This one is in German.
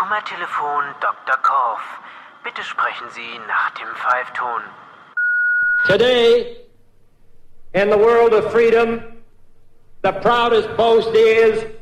Kummertelefon Dr. Korff. Bitte sprechen Sie nach dem Pfeifton. Today, in the world of freedom, the proudest boast is